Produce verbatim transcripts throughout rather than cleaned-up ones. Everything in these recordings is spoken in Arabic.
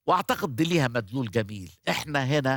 واعتقد دي ليها مدلول جميل. احنا هنا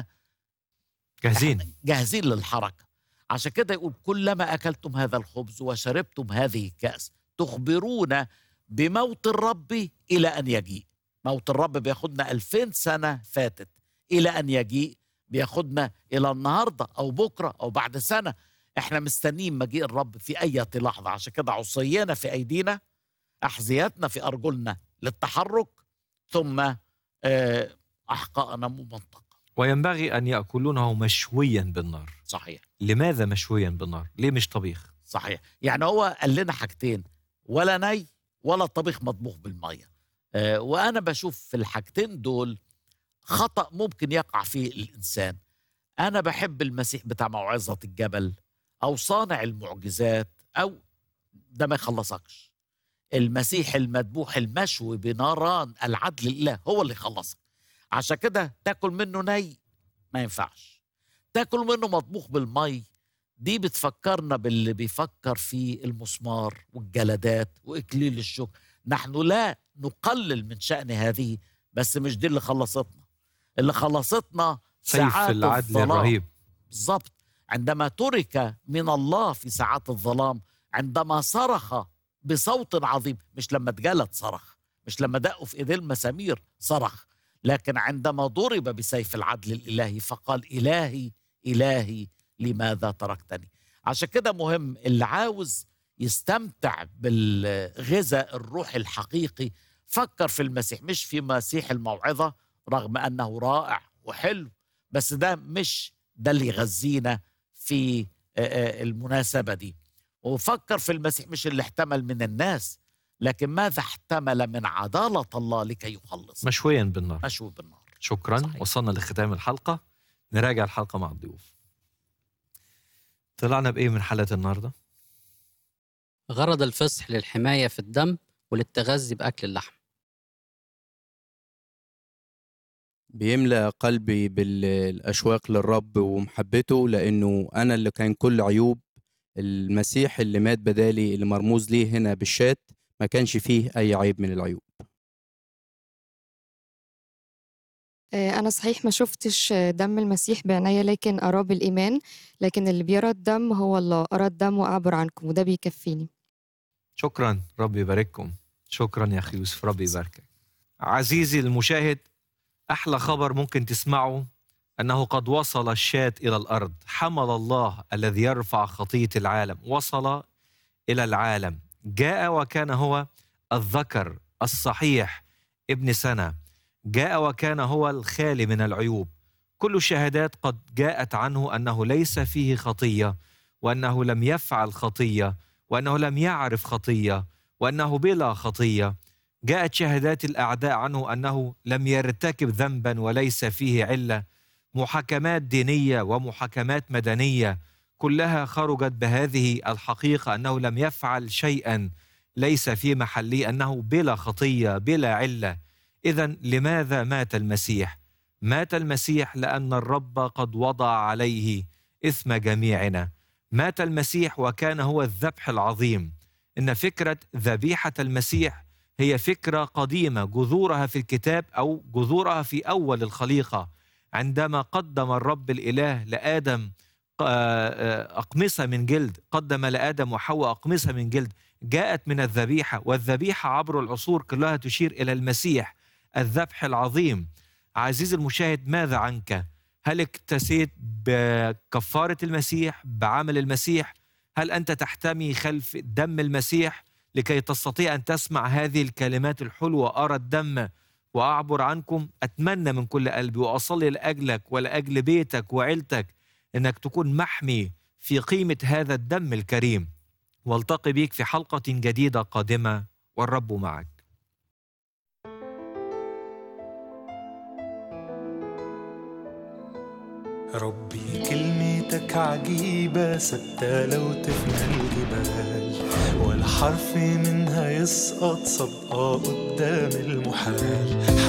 جاهزين. جاهزين للحركة. عشان كده يقول كلما أكلتم هذا الخبز وشربتم هذه الكأس تخبرون بموت الرب إلى أن يجيء. موت الرب بياخدنا ألفين سنة فاتت، إلى أن يجيء بياخدنا إلى النهاردة أو بكرة أو بعد سنة. احنا مستنيين مجيء الرب في أي لحظة. عشان كده عصينا في أيدينا، أحذيتنا في أرجلنا للتحرك، ثم آه، أحقائنا ممنطقة. وينبغي أن يأكلونه مشويا بالنار. صحيح. لماذا مشويا بالنار؟ ليه مش طبيخ؟ صحيح. يعني هو قال لنا حاجتين، ولا ني ولا طبيخ مطبوخ بالمية. آه وأنا بشوف في الحاجتين دول خطأ ممكن يقع فيه الإنسان. أنا بحب المسيح بتاع موعظة الجبل أو صانع المعجزات، أو ده ما يخلصكش. المسيح المذبوح المشوي بناران العدل الإله هو اللي يخلصك. عشان كده تاكل منه ني ما ينفعش، تاكل منه مطبوخ بالمي دي بتفكرنا باللي بيفكر في المسمار والجلدات وإكليل الشوك. نحن لا نقلل من شأن هذه، بس مش دي اللي خلصتنا. اللي خلصتنا سيف ساعات العدل الظلام. الرهيب. بالظبط. عندما ترك من الله في ساعات الظلام، عندما صرخ بصوت عظيم، مش لما اتجلد صرخ، مش لما دقوا في ايديه المسامير صرخ، لكن عندما ضرب بسيف العدل الإلهي فقال إلهي إلهي لماذا تركتني. عشان كده مهم اللي عاوز يستمتع بالغذاء الروحي الحقيقي فكر في المسيح، مش في مسيح الموعظة، رغم أنه رائع وحلو، بس ده مش ده اللي يغذينا في المناسبة دي. وفكر في المسيح مش اللي احتمل من الناس، لكن ماذا احتمل من عدالة الله لكي يخلص. مشويا بالنار. مشوي بالنار. شكرا. صحيح. وصلنا لختام الحلقة. نراجع الحلقة مع الضيوف. طلعنا بإيه من حلقة النهاردة؟ غرض الفصح للحماية في الدم وللتغذي بأكل اللحم. بيملأ قلبي بالأشواق للرب ومحبته، لأنه أنا اللي كان كل عيوب. المسيح اللي مات بدالي اللي مرموز ليه هنا بالشات ما كانش فيه أي عيب من العيوب. أنا صحيح ما شفتش دم المسيح بعناية، لكن أراه بالإيمان. لكن اللي بيرى الدم هو الله. أرى الدم وأعبر عنكم، وده بيكفيني. شكرا. ربي يبارككم. شكرا يا أخي يوسف. ربي يباركك. عزيزي المشاهد، أحلى خبر ممكن تسمعه أنه قد وصل الشات إلى الأرض. حمل الله الذي يرفع خطية العالم وصل إلى العالم، جاء وكان هو الذكر الصحيح ابن سنة، جاء وكان هو الخالي من العيوب. كل الشهادات قد جاءت عنه أنه ليس فيه خطية، وأنه لم يفعل خطية، وأنه لم يعرف خطية، وأنه بلا خطية. جاءت شهادات الأعداء عنه أنه لم يرتكب ذنبا وليس فيه علة. محاكمات دينية ومحاكمات مدنية كلها خرجت بهذه الحقيقة أنه لم يفعل شيئا ليس في محله، أنه بلا خطية بلا علة. إذن لماذا مات المسيح؟ مات المسيح لأن الرب قد وضع عليه إثم جميعنا. مات المسيح وكان هو الذبح العظيم. إن فكرة ذبيحة المسيح هي فكرة قديمة جذورها في الكتاب أو جذورها في أول الخليقة، عندما قدم الرب الإله لآدم أقمصة من جلد، قدم لآدم وحواء أقمصة من جلد، جاءت من الذبيحة. والذبيحة عبر العصور كلها تشير إلى المسيح الذبح العظيم. عزيزي المشاهد، ماذا عنك؟ هل اكتسيت بكفارة المسيح، بعمل المسيح؟ هل أنت تحتمي خلف دم المسيح لكي تستطيع أن تسمع هذه الكلمات الحلوة؟ أرى الدم وأعبر عنكم. أتمنى من كل قلبي وأصلي لأجلك ولأجل بيتك وعيلتك أنك تكون محمي في قيمة هذا الدم الكريم. والتقي بيك في حلقة جديدة قادمة، والرب معك. ربي كلمتك عجيبة ثابتة لو تفنى الجبال، ولا حرف منها يسقط صدقة قدام المحال.